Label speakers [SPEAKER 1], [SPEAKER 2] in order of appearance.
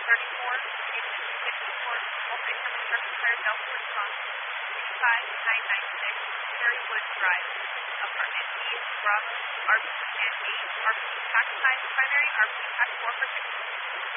[SPEAKER 1] 34, Unit 54, Multi-Purpose Rectifier Delta Response, 65996, Cherrywood Drive, Apartment B, Bravo, RP and 8, RP Pack 5 primary, RP Pack 4 particular.